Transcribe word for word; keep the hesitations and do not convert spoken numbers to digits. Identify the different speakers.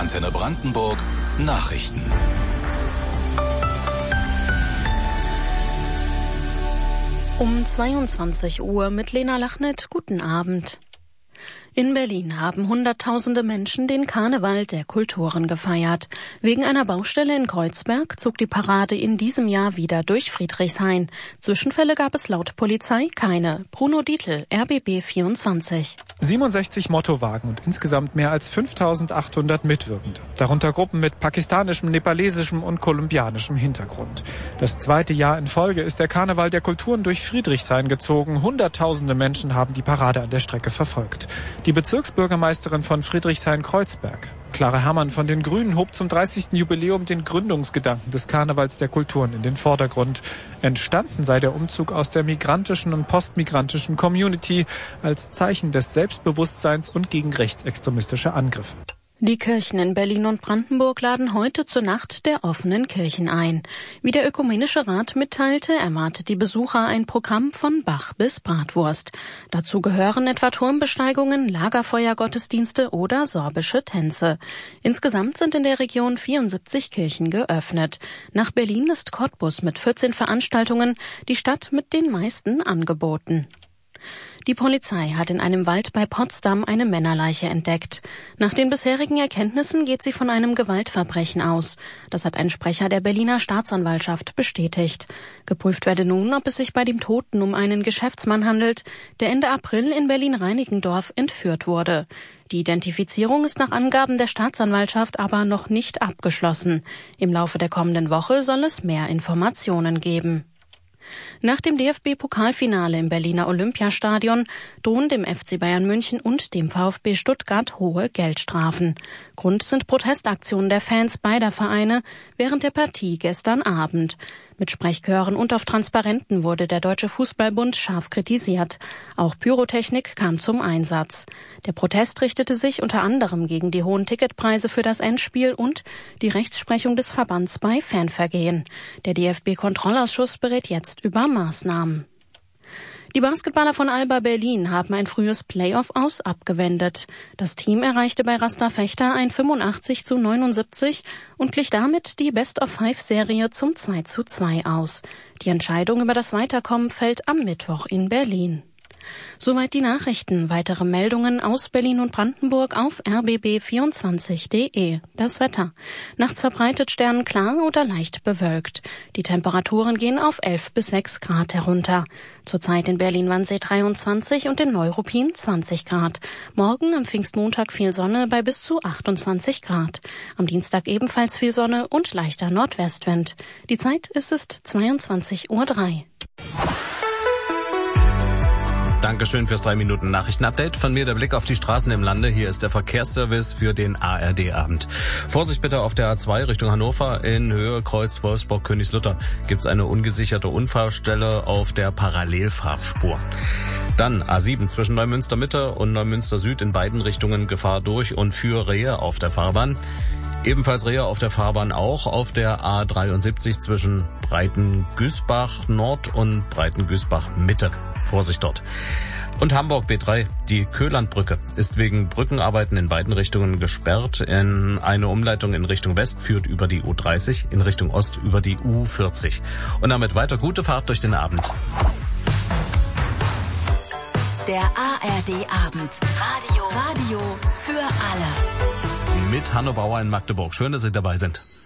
Speaker 1: Antenne Brandenburg Nachrichten.
Speaker 2: Um zweiundzwanzig Uhr mit Lena Lachnet. Guten Abend. In Berlin haben Hunderttausende Menschen den Karneval der Kulturen gefeiert. Wegen einer Baustelle in Kreuzberg zog die Parade in diesem Jahr wieder durch Friedrichshain. Zwischenfälle gab es laut Polizei keine. Bruno Dietl, R B B vierundzwanzig.
Speaker 3: siebenundsechzig Mottowagen und insgesamt mehr als fünftausendachthundert Mitwirkende. Darunter Gruppen mit pakistanischem, nepalesischem und kolumbianischem Hintergrund. Das zweite Jahr in Folge ist der Karneval der Kulturen durch Friedrichshain gezogen. Hunderttausende Menschen haben die Parade an der Strecke verfolgt. Die Bezirksbürgermeisterin von Friedrichshain-Kreuzberg, Clara Herrmann von den Grünen, hob zum dreißigsten Jubiläum den Gründungsgedanken des Karnevals der Kulturen in den Vordergrund. Entstanden sei der Umzug aus der migrantischen und postmigrantischen Community als Zeichen des Selbstbewusstseins und gegen rechtsextremistische Angriffe.
Speaker 2: Die Kirchen in Berlin und Brandenburg laden heute zur Nacht der offenen Kirchen ein. Wie der Ökumenische Rat mitteilte, erwartet die Besucher ein Programm von Bach bis Bratwurst. Dazu gehören etwa Turmbesteigungen, Lagerfeuergottesdienste oder sorbische Tänze. Insgesamt sind in der Region vierundsiebzig Kirchen geöffnet. Nach Berlin ist Cottbus mit vierzehn Veranstaltungen die Stadt mit den meisten Angeboten. Die Polizei hat in einem Wald bei Potsdam eine Männerleiche entdeckt. Nach den bisherigen Erkenntnissen geht sie von einem Gewaltverbrechen aus. Das hat ein Sprecher der Berliner Staatsanwaltschaft bestätigt. Geprüft werde nun, ob es sich bei dem Toten um einen Geschäftsmann handelt, der Ende April in Berlin-Reinickendorf entführt wurde. Die Identifizierung ist nach Angaben der Staatsanwaltschaft aber noch nicht abgeschlossen. Im Laufe der kommenden Woche soll es mehr Informationen geben. Nach dem D F B-Pokalfinale im Berliner Olympiastadion drohen dem F C Bayern München und dem VfB Stuttgart hohe Geldstrafen. Grund sind Protestaktionen der Fans beider Vereine während der Partie gestern Abend. Mit Sprechchören und auf Transparenten wurde der Deutsche Fußballbund scharf kritisiert. Auch Pyrotechnik kam zum Einsatz. Der Protest richtete sich unter anderem gegen die hohen Ticketpreise für das Endspiel und die Rechtsprechung des Verbands bei Fanvergehen. Der D F B-Kontrollausschuss berät jetzt über Maßnahmen. Die Basketballer von Alba Berlin haben ein frühes Playoff-Aus abgewendet. Das Team erreichte bei Rasta Fechter ein fünfundachtzig zu neunundsiebzig und glich damit die Best-of-Five-Serie zum zwei zu zwei aus. Die Entscheidung über das Weiterkommen fällt am Mittwoch in Berlin. Soweit die Nachrichten. Weitere Meldungen aus Berlin und Brandenburg auf r b b vierundzwanzig punkt de. Das Wetter. Nachts verbreitet sternenklar oder leicht bewölkt. Die Temperaturen gehen auf elf bis sechs Grad herunter. Zurzeit in Berlin-Wannsee dreiundzwanzig und in Neuruppin zwanzig Grad. Morgen am Pfingstmontag viel Sonne bei bis zu achtundzwanzig Grad. Am Dienstag ebenfalls viel Sonne und leichter Nordwestwind. Die Zeit ist es zweiundzwanzig Uhr drei.
Speaker 4: Dankeschön fürs drei Minuten Nachrichtenupdate. Von mir der Blick auf die Straßen im Lande. Hier ist der Verkehrsservice für den A R D-Abend. Vorsicht bitte auf der A zwei Richtung Hannover. In Höhe Kreuz Wolfsburg-Königslutter gibt es eine ungesicherte Unfallstelle auf der Parallelfahrspur. Dann A sieben zwischen Neumünster Mitte und Neumünster Süd in beiden Richtungen Gefahr durch und für Rehe auf der Fahrbahn. Ebenfalls Rehe auf der Fahrbahn auch auf der A dreiundsiebzig zwischen Breitengüßbach Nord und Breitengüßbach Mitte. Vorsicht dort. Und Hamburg B drei, die Köhlandbrücke, ist wegen Brückenarbeiten in beiden Richtungen gesperrt. In eine Umleitung in Richtung West führt über die U dreißig, in Richtung Ost über die U vierzig. Und damit weiter gute Fahrt durch den Abend.
Speaker 5: Der A R D-Abend. Radio. Radio für alle.
Speaker 4: Mit Hanno Bauer in Magdeburg. Schön, dass Sie dabei sind.